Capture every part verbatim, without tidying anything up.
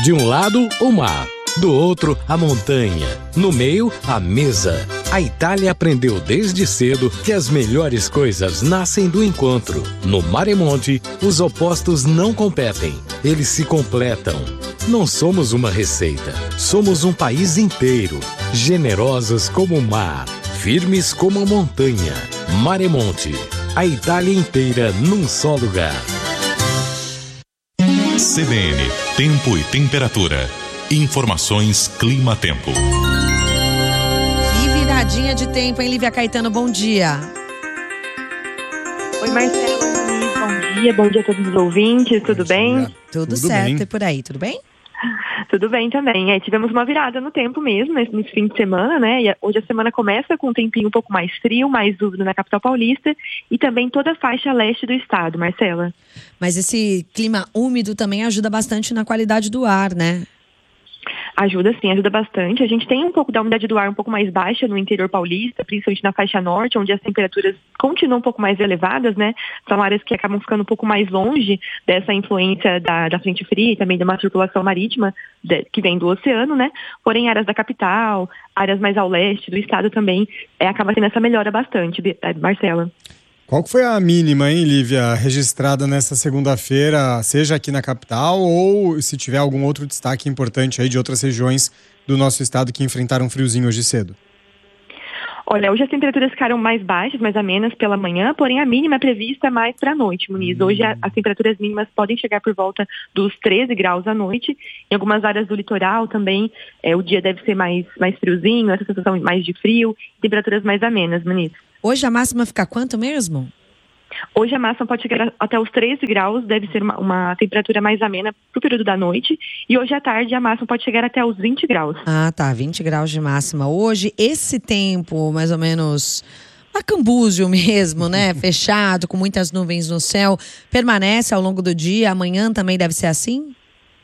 De um lado, o mar. Do outro, a montanha. No meio, a mesa. A Itália aprendeu desde cedo que as melhores coisas nascem do encontro. No Mare Monti, os opostos não competem, eles se completam. Não somos uma receita, somos um país inteiro. Generosos como o mar, firmes como a montanha. Mare Monti, a Itália inteira num só lugar. C B N, Tempo e Temperatura. Informações Clima-Tempo. Que viradinha de tempo, hein, Lívia Caetano? Bom dia. Oi, Marcelo. Bom dia. Bom dia a todos os ouvintes. Bom tudo dia. Bem? Tudo, tudo certo. Bem. E por aí, tudo bem? Tudo bem também. É, tivemos uma virada no tempo mesmo, nesse, nesse fim de semana, né? E hoje a semana começa com um tempinho um pouco mais frio, mais úmido na capital paulista e também toda a faixa leste do estado, Marcela. Mas esse clima úmido também ajuda bastante na qualidade do ar, né? Ajuda sim, ajuda bastante. A gente tem um pouco da umidade do ar um pouco mais baixa no interior paulista, principalmente na faixa norte, onde as temperaturas continuam um pouco mais elevadas, né? São áreas que acabam ficando um pouco mais longe dessa influência da, da frente fria e também de uma circulação marítima de, que vem do oceano, né? Porém, áreas da capital, áreas mais ao leste do estado também, é, acaba tendo essa melhora bastante, Marcela. Qual que foi a mínima, hein, Lívia, registrada nessa segunda-feira, seja aqui na capital ou se tiver algum outro destaque importante aí de outras regiões do nosso estado que enfrentaram um friozinho hoje cedo? Olha, hoje as temperaturas ficaram mais baixas, mais amenas pela manhã, porém a mínima é prevista mais para a noite, Muniz. Hoje a, as temperaturas mínimas podem chegar por volta dos treze graus à noite. Em algumas áreas do litoral também é, o dia deve ser mais, mais friozinho, essa sensação mais de frio, temperaturas mais amenas, Muniz. Hoje a máxima fica quanto mesmo? Hoje a máxima pode chegar até os treze graus, deve ser uma, uma temperatura mais amena para o período da noite. E hoje à tarde a máxima pode chegar até os vinte graus. Ah, tá, vinte graus de máxima. Hoje, esse tempo mais ou menos macambúzio mesmo, né? Fechado, com muitas nuvens no céu, permanece ao longo do dia. Amanhã também deve ser assim?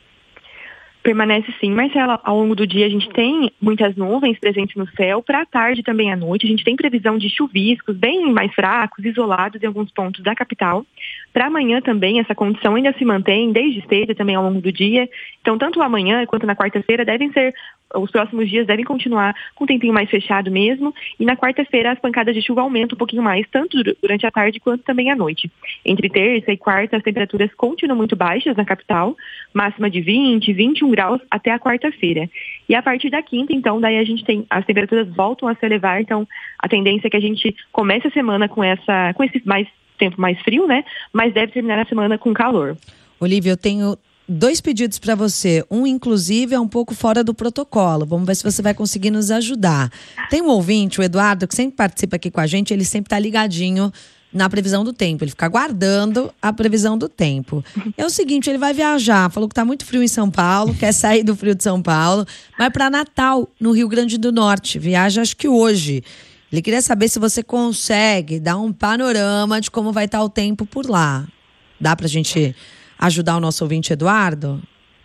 Permanece sim, Marcela. Ao longo do dia a gente tem muitas nuvens presentes no céu. Para a tarde e também à noite a gente tem previsão de chuviscos bem mais fracos, isolados em alguns pontos da capital. Para amanhã também essa condição ainda se mantém desde cedo e também ao longo do dia. Então tanto amanhã quanto na quarta-feira devem ser, os próximos dias devem continuar com um tempinho mais fechado mesmo. E na quarta-feira as pancadas de chuva aumentam um pouquinho mais, tanto durante a tarde quanto também à noite. Entre terça e quarta as temperaturas continuam muito baixas na capital, máxima de vinte, vinte e um graus até a quarta-feira. E a partir da quinta, então, daí a gente tem, as temperaturas voltam a se elevar, então a tendência é que a gente comece a semana com, essa, com esse mais, tempo mais frio, né? Mas deve terminar a semana com calor. Olívia, eu tenho dois pedidos para você. Um, inclusive, é um pouco fora do protocolo. Vamos ver se você vai conseguir nos ajudar. Tem um ouvinte, o Eduardo, que sempre participa aqui com a gente, ele sempre está ligadinho na previsão do tempo, ele fica aguardando a previsão do tempo. É o seguinte, ele vai viajar, falou que tá muito frio em São Paulo, quer sair do frio de São Paulo, vai para Natal, no Rio Grande do Norte, viaja acho que hoje. Ele queria saber se você consegue dar um panorama de como vai estar o tempo por lá. Dá pra gente ajudar o nosso ouvinte Eduardo?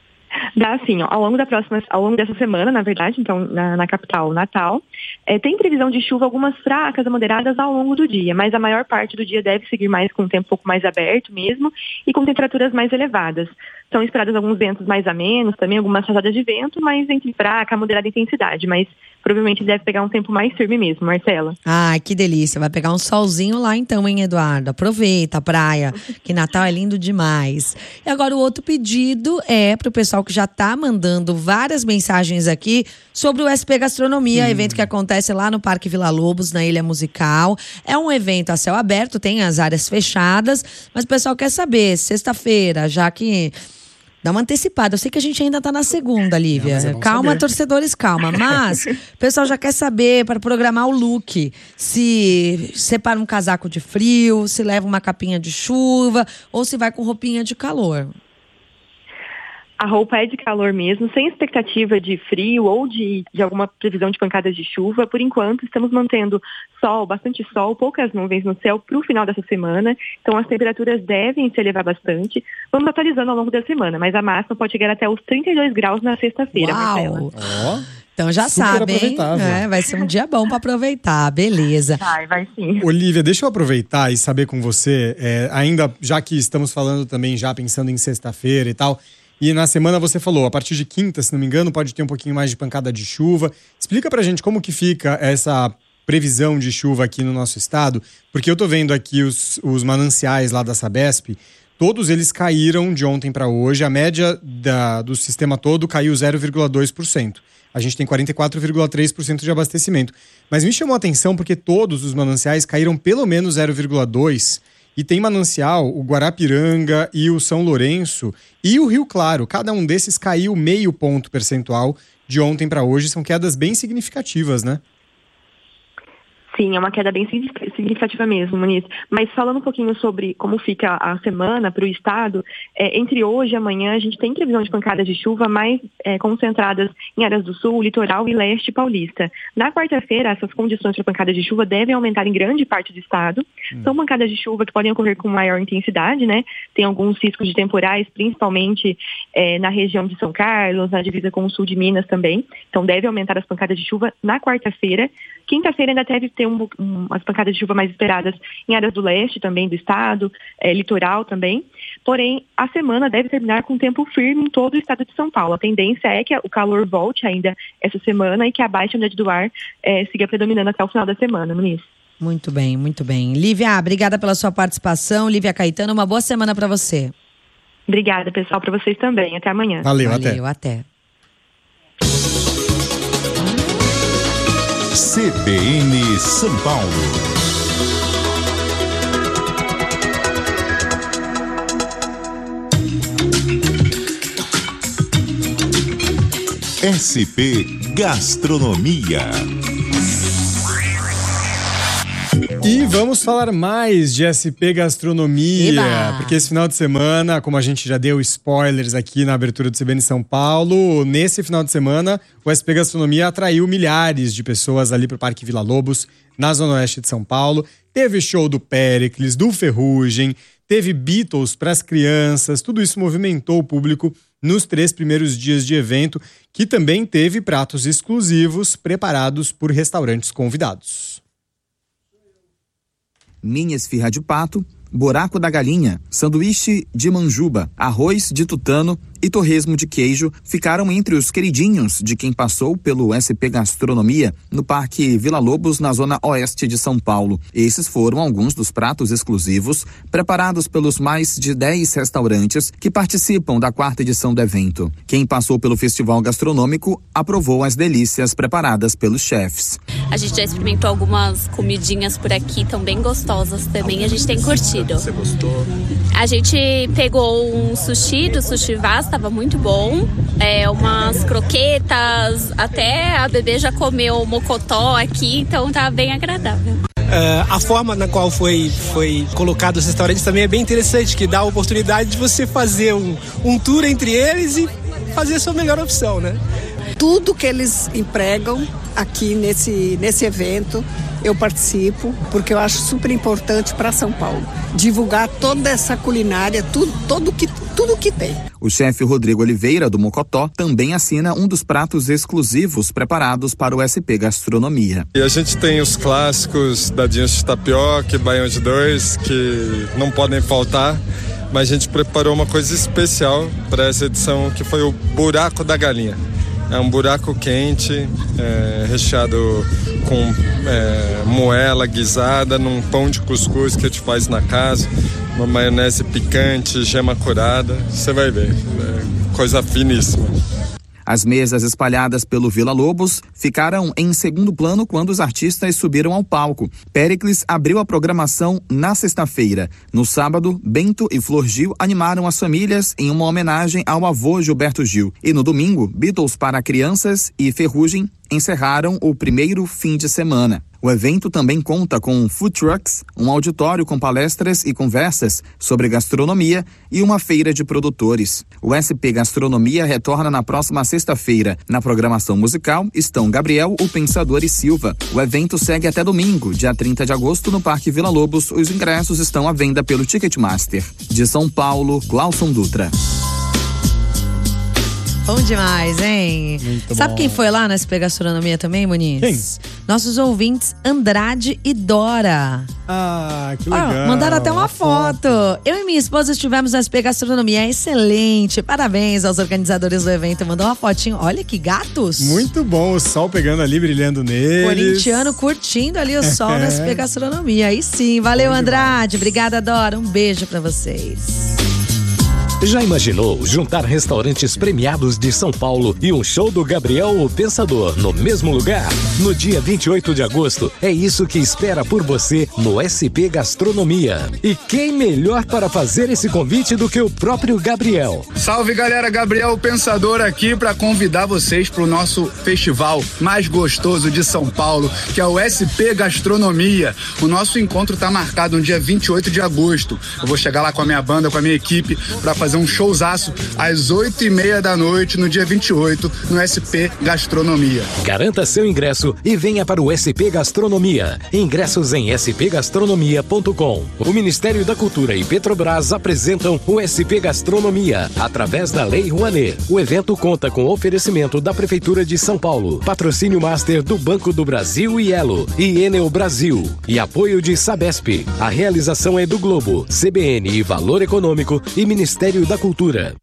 Dá sim, ó, ao longo da próxima, ao longo dessa semana, na verdade, então na, na capital, Natal, é, tem previsão de chuva, algumas fracas a moderadas ao longo do dia, mas a maior parte do dia deve seguir mais com o tempo um pouco mais aberto mesmo e com temperaturas mais elevadas. São esperados alguns ventos mais amenos, também algumas rajadas de vento, mas entre fraca, moderada intensidade, mas provavelmente deve pegar um tempo mais firme mesmo, Marcela. Ai, que delícia, vai pegar um solzinho lá então, hein, Eduardo? Aproveita a praia, que Natal é lindo demais. E agora o outro pedido é para o pessoal que já está mandando várias mensagens aqui sobre o S P Gastronomia, hum. evento que acontece lá no Parque Vila Lobos, na Ilha Musical. É um evento a céu aberto, tem as áreas fechadas, mas o pessoal quer saber, sexta-feira, já que... Dá uma antecipada. Eu sei que a gente ainda tá na segunda, Lívia. Não, é calma, saber. Torcedores, calma. Mas o pessoal já quer saber, para programar o look, se separa um casaco de frio, se leva uma capinha de chuva ou se vai com roupinha de calor. A roupa é de calor mesmo, sem expectativa de frio ou de, de alguma previsão de pancadas de chuva. Por enquanto, estamos mantendo sol, bastante sol, poucas nuvens no céu para o final dessa semana. Então, as temperaturas devem se elevar bastante. Vamos atualizando ao longo da semana, mas a máxima pode chegar até os trinta e dois graus na sexta-feira, Marcela. Ó, então já sabem, é, vai ser um dia bom para aproveitar, beleza. Vai, vai sim. Olívia, deixa eu aproveitar e saber com você, é, ainda já que estamos falando também, já pensando em sexta-feira e tal, E na semana você falou, a partir de quinta, se não me engano, pode ter um pouquinho mais de pancada de chuva. Explica pra gente como que fica essa previsão de chuva aqui no nosso estado, porque eu tô vendo aqui os, os mananciais lá da Sabesp, todos eles caíram de ontem para hoje, a média da, do sistema todo caiu zero vírgula dois por cento. A gente tem quarenta e quatro vírgula três por cento de abastecimento. Mas me chamou a atenção porque todos os mananciais caíram pelo menos zero vírgula dois por cento. E tem manancial, o Guarapiranga e o São Lourenço e o Rio Claro. Cada um desses caiu meio ponto percentual de ontem para hoje. São quedas bem significativas, né? Sim, é uma queda bem significativa mesmo, Muniz. Mas falando um pouquinho sobre como fica a semana para o estado, é, entre hoje e amanhã a gente tem previsão de pancadas de chuva mais é, concentradas em áreas do sul, litoral e leste paulista. Na quarta-feira, essas condições para pancadas de chuva devem aumentar em grande parte do estado. Hum. São pancadas de chuva que podem ocorrer com maior intensidade, né? Tem alguns riscos de temporais, principalmente é, na região de São Carlos, na divisa com o sul de Minas também. Então deve aumentar as pancadas de chuva na quarta-feira. Quinta-feira ainda deve ter um, um, as pancadas de chuva mais esperadas em áreas do leste também do estado, é, litoral também. Porém, a semana deve terminar com tempo firme em todo o estado de São Paulo. A tendência é que o calor volte ainda essa semana e que a baixa umidade do ar é, siga predominando até o final da semana, Muniz. Muito bem, muito bem. Lívia, obrigada pela sua participação. Lívia Caetano, uma boa semana para você. Obrigada, pessoal, para vocês também. Até amanhã. Valeu, Valeu até. até. C B N São Paulo. S P Gastronomia. E vamos falar mais de S P Gastronomia, Eba! Porque esse final de semana, como a gente já deu spoilers aqui na abertura do C B N São Paulo, nesse final de semana o S P Gastronomia atraiu milhares de pessoas ali para o Parque Vila Lobos, na Zona Oeste de São Paulo. Teve show do Péricles, do Ferrugem, teve Beatles para as crianças, tudo isso movimentou o público nos três primeiros dias de evento, que também teve pratos exclusivos preparados por restaurantes convidados. Minha esfirra de pato, buraco da galinha, sanduíche de manjuba, arroz de tutano e torresmo de queijo ficaram entre os queridinhos de quem passou pelo S P Gastronomia no Parque Vila Lobos, na Zona Oeste de São Paulo. Esses foram alguns dos pratos exclusivos preparados pelos mais de dez restaurantes que participam da quarta edição do evento. Quem passou pelo Festival Gastronômico aprovou as delícias preparadas pelos chefes. A gente já experimentou algumas comidinhas por aqui, tão bem gostosas também, a gente tem curtido. Você gostou? A gente pegou um sushi do Sushi Vaz, estava muito bom, é, umas croquetas, até a bebê já comeu mocotó aqui, então tá bem agradável. Uh, a forma na qual foi, foi colocado os restaurantes também é bem interessante, que dá a oportunidade de você fazer um, um tour entre eles e fazer a sua melhor opção, né? Tudo que eles empregam aqui nesse, nesse evento, eu participo, porque eu acho super importante para São Paulo. Divulgar toda essa culinária, tudo, todo que, tudo que tem. O chefe Rodrigo Oliveira, do Mocotó, também assina um dos pratos exclusivos preparados para o S P Gastronomia. E a gente tem os clássicos, dadinhos de tapioca e baião de dois, que não podem faltar. Mas a gente preparou uma coisa especial para essa edição, que foi o buraco da galinha. É um buraco quente, é, recheado com é, moela guisada, num pão de cuscuz que a gente faz na casa, uma maionese picante, gema curada. Você vai ver, é coisa finíssima. As mesas espalhadas pelo Vila Lobos ficaram em segundo plano quando os artistas subiram ao palco. Péricles abriu a programação na sexta-feira. No sábado, Bento e Flor Gil animaram as famílias em uma homenagem ao avô Gilberto Gil. E no domingo, Beatles para crianças e Ferrugem encerraram o primeiro fim de semana. O evento também conta com food trucks, um auditório com palestras e conversas sobre gastronomia e uma feira de produtores. O S P Gastronomia retorna na próxima sexta-feira. Na programação musical estão Gabriel, o Pensador e Silva. O evento segue até domingo, dia trinta de agosto, no Parque Vila Lobos. Os ingressos estão à venda pelo Ticketmaster. De São Paulo, Glauson Dutra. Bom demais, hein? Muito Sabe bom. quem foi lá na S P Gastronomia também, Muniz? Quem? Nossos ouvintes, Andrade e Dora. Ah, que legal. Ah, mandaram até uma foto. Eu e minha esposa estivemos na S P Gastronomia. É excelente. Parabéns aos organizadores do evento. Mandou uma fotinho. Olha que gatos. Muito bom, o sol pegando ali, brilhando neles. Corintiano curtindo ali o sol na S P Gastronomia. Aí sim. Valeu, Bom Andrade. Obrigada, Dora. Um beijo pra vocês. Já imaginou juntar restaurantes premiados de São Paulo e um show do Gabriel o Pensador no mesmo lugar? No dia vinte e oito de agosto, é isso que espera por você no S P Gastronomia. E quem melhor para fazer esse convite do que o próprio Gabriel? Salve, galera, Gabriel o Pensador aqui para convidar vocês para o nosso festival mais gostoso de São Paulo, que é o S P Gastronomia. O nosso encontro está marcado no dia vinte e oito de agosto. Eu vou chegar lá com a minha banda, com a minha equipe, para fazer um showzaço às oito e meia da noite no dia vinte e oito no S P Gastronomia. Garanta seu ingresso e venha para o S P Gastronomia. Ingressos em s p gastronomia ponto com. O Ministério da Cultura e Petrobras apresentam o S P Gastronomia através da Lei Rouanet. O evento conta com oferecimento da Prefeitura de São Paulo, patrocínio master do Banco do Brasil e Elo e Enel Brasil e apoio de Sabesp. A realização é do Globo, C B N e Valor Econômico e Ministério da Cultura.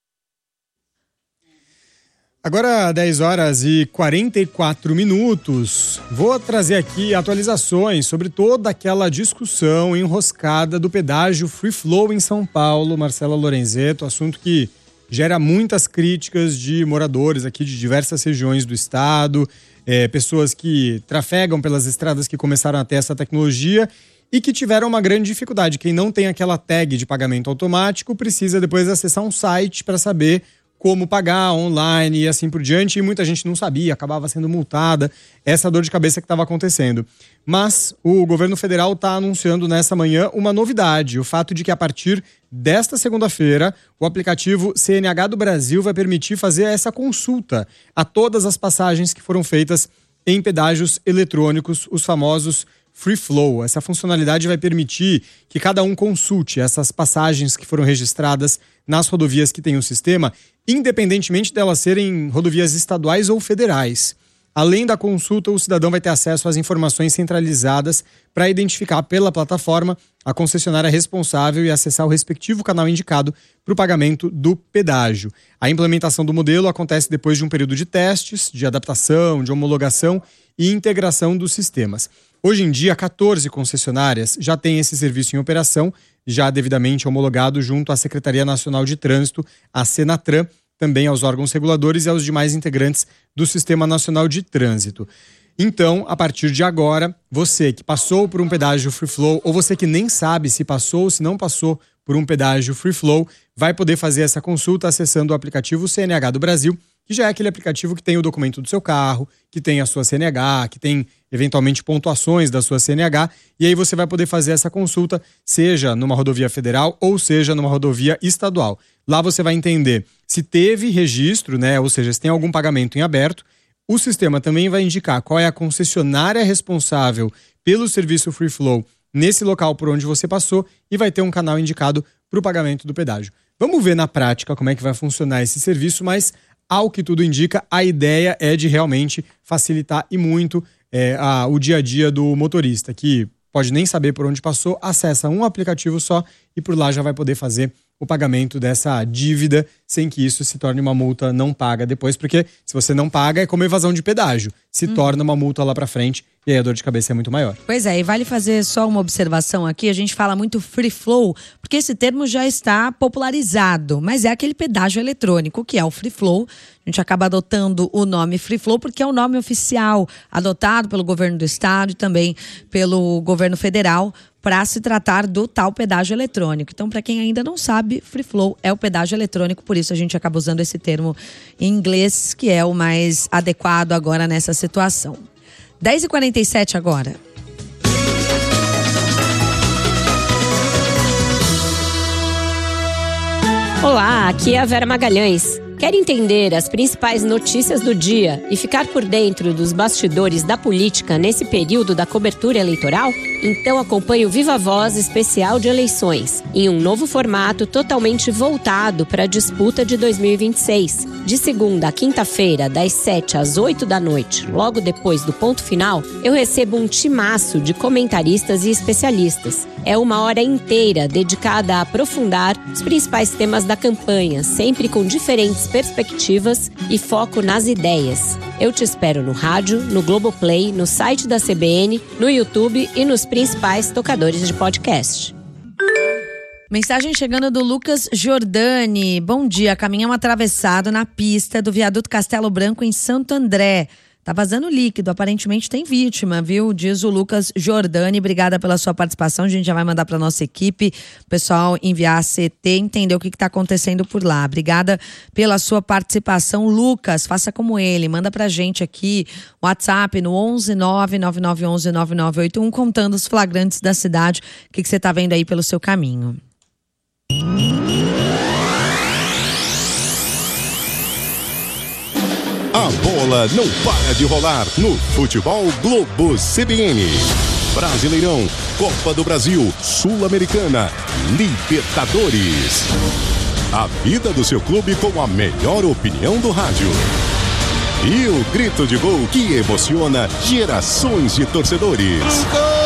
Agora, dez horas e quarenta e quatro minutos, vou trazer aqui atualizações sobre toda aquela discussão enroscada do pedágio Free Flow em São Paulo. Marcela Lorenzetto, assunto que gera muitas críticas de moradores aqui de diversas regiões do estado, é, pessoas que trafegam pelas estradas que começaram a ter essa tecnologia e que tiveram uma grande dificuldade. Quem não tem aquela tag de pagamento automático precisa depois acessar um site para saber como pagar online e assim por diante. E muita gente não sabia, acabava sendo multada. Essa dor de cabeça que estava acontecendo. Mas o governo federal está anunciando nessa manhã uma novidade. O fato de que a partir desta segunda-feira, o aplicativo C N H do Brasil vai permitir fazer essa consulta a todas as passagens que foram feitas em pedágios eletrônicos, os famosos Free Flow. Essa funcionalidade vai permitir que cada um consulte essas passagens que foram registradas nas rodovias que tem o sistema, independentemente delas serem rodovias estaduais ou federais. Além da consulta, o cidadão vai ter acesso às informações centralizadas para identificar pela plataforma a concessionária responsável e acessar o respectivo canal indicado para o pagamento do pedágio. A implementação do modelo acontece depois de um período de testes, de adaptação, de homologação e integração dos sistemas. Hoje em dia, quatorze concessionárias já têm esse serviço em operação, já devidamente homologado junto à Secretaria Nacional de Trânsito, a Senatran, também aos órgãos reguladores e aos demais integrantes do Sistema Nacional de Trânsito. Então, a partir de agora, você que passou por um pedágio Free Flow, ou você que nem sabe se passou ou se não passou por um pedágio Free Flow, vai poder fazer essa consulta acessando o aplicativo C N H do Brasil, que já é aquele aplicativo que tem o documento do seu carro, que tem a sua C N H, que tem eventualmente pontuações da sua C N H, e aí você vai poder fazer essa consulta, seja numa rodovia federal ou seja numa rodovia estadual. Lá você vai entender se teve registro, né, ou seja, se tem algum pagamento em aberto. O sistema também vai indicar qual é a concessionária responsável pelo serviço Free Flow nesse local por onde você passou e vai ter um canal indicado para o pagamento do pedágio. Vamos ver na prática como é que vai funcionar esse serviço, mas ao que tudo indica, a ideia é de realmente facilitar e muito é, a, o dia a dia do motorista, que pode nem saber por onde passou, acessa um aplicativo só e por lá já vai poder fazer o pagamento dessa dívida sem que isso se torne uma multa não paga depois, porque se você não paga é como evasão de pedágio, se hum. torna uma multa lá pra frente e aí a dor de cabeça é muito maior. Pois é, e vale fazer só uma observação aqui, a gente fala muito Free Flow, porque esse termo já está popularizado, mas é aquele pedágio eletrônico que é o Free Flow. A gente acaba adotando o nome Free Flow porque é o nome oficial adotado pelo governo do estado e também pelo governo federal para se tratar do tal pedágio eletrônico. Então, para quem ainda não sabe, Free Flow é o pedágio eletrônico, por isso a gente acaba usando esse termo em inglês, que é o mais adequado agora nessa situação. dez e quarenta e sete agora. Olá, aqui é a Vera Magalhães. Quer entender as principais notícias do dia e ficar por dentro dos bastidores da política nesse período da cobertura eleitoral? Então acompanhe o Viva Voz especial de eleições, em um novo formato totalmente voltado para a disputa de dois mil e vinte e seis. De segunda a quinta-feira, das sete às oito da noite, logo depois do ponto final, eu recebo um timaço de comentaristas e especialistas. É uma hora inteira dedicada a aprofundar os principais temas da campanha, sempre com diferentes perspectivas e foco nas ideias. Eu te espero no rádio, no Globoplay, no site da C B N, no YouTube e nos principais tocadores de podcast. Mensagem chegando do Lucas Giordani. Bom dia, caminhão atravessado na pista do viaduto Castelo Branco em Santo André. Tá vazando líquido, aparentemente tem vítima, viu? Diz o Lucas Giordani. Obrigada pela sua participação. A gente já vai mandar para nossa equipe, o pessoal enviar a C T, entender o que está acontecendo por lá. Obrigada pela sua participação, Lucas. Faça como ele, manda pra gente aqui WhatsApp no onze nove nove nove um um nove nove oito um, contando os flagrantes da cidade. O que, que você tá vendo aí pelo seu caminho? A bola não para de rolar no Futebol Globo C B N. Brasileirão, Copa do Brasil, Sul-Americana, Libertadores. A vida do seu clube com a melhor opinião do rádio. E o grito de gol que emociona gerações de torcedores.